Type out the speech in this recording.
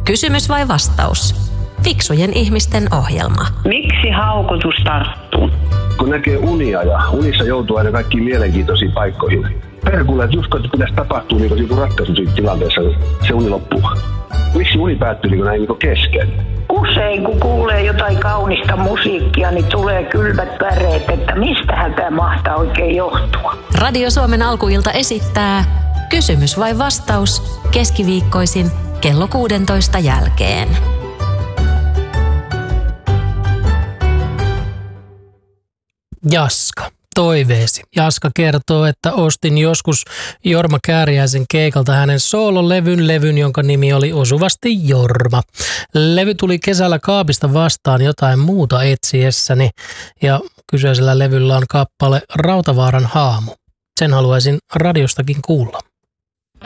Kysymys vai vastaus? Fiksujen ihmisten ohjelma. Miksi haukotus tarttuu? Kun näkee unia ja unissa joutuu aina kaikkiin mielenkiintoisiin paikkoihin. Perkulle, että just kun pitäisi tapahtua niin joku ratkaisu siinä tilanteessa, se uni loppuu. Miksi uni päättyy niin näin niin kesken? Usein kun kuulee jotain kaunista musiikkia, niin tulee kylmät väreet, että mistähän tämä mahtaa oikein johtua. Radio Suomen alkuilta esittää Kysymys vai vastaus keskiviikkoisin kello 16 jälkeen. Jaska, toiveesi. Jaska kertoo, että ostin joskus Jorma Kääriäisen keikalta hänen soololevyn, jonka nimi oli osuvasti Jorma. Levy tuli kesällä kaapista vastaan jotain muuta etsiessäni ja kyseisellä levyllä on kappale Rautavaaran haamu. Sen haluaisin radiostakin kuulla.